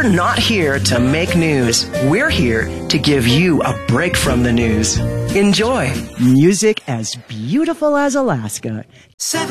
We're not here to make news. We're here to give you a break from the news. Enjoy. Music as beautiful as Alaska.